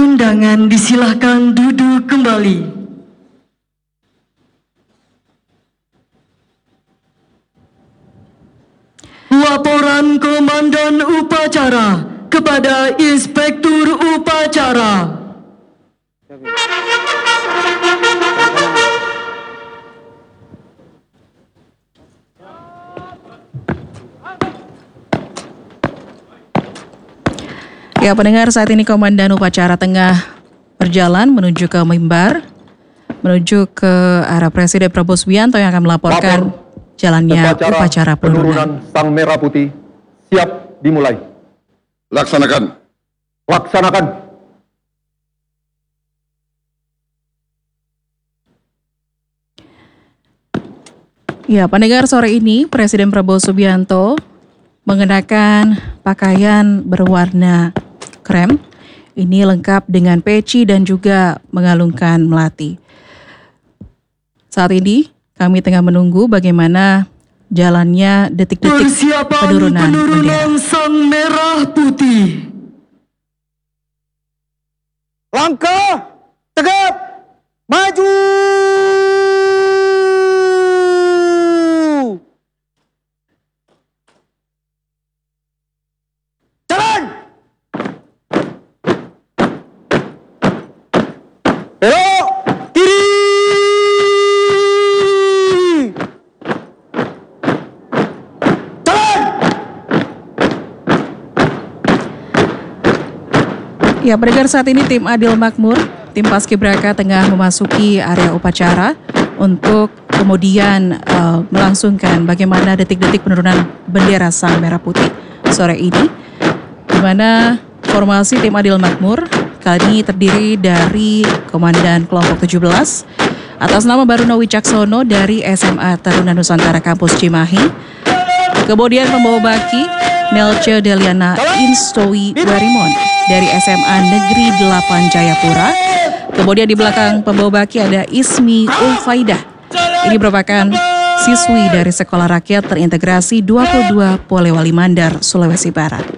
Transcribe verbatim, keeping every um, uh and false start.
Undangan disilahkan duduk kembali. Laporan Komandan Upacara kepada Inspektur Upacara. Ya, pendengar, saat ini Komandan Upacara tengah berjalan menuju ke mimbar, menuju ke arah Presiden Prabowo Subianto yang akan melaporkan Lapor. jalannya upacara, upacara penurunan. penurunan Sang Merah Putih siap dimulai. Laksanakan. Laksanakan. Ya, pendengar, sore ini Presiden Prabowo Subianto mengenakan pakaian berwarna krem. Ini lengkap dengan peci dan juga mengalungkan melati. Saat ini kami tengah menunggu bagaimana jalannya detik-detik penurunan bendera Sang Merah Putih. Langkah tegap maju. Jalan. Belok kiri. Ya, pendengar, saat ini tim Adil Makmur, tim Paskibraka tengah memasuki area upacara untuk kemudian uh, melangsungkan bagaimana detik-detik penurunan bendera Sang Merah Putih sore ini, di mana formasi tim Adil Makmur kali ini terdiri dari Komandan Kelompok tujuh belas atas nama Baruno Wicaksono dari S M A Taruna Nusantara Kampus Cimahi, kemudian pembawa baki Nelce Deliana Instowi Warimon dari S M A Negeri delapan Jayapura. Kemudian di belakang pembawa baki ada Ismi Ulfaidah. Ini merupakan siswi dari Sekolah Rakyat Terintegrasi dua puluh dua Polewali Mandar, Sulawesi Barat.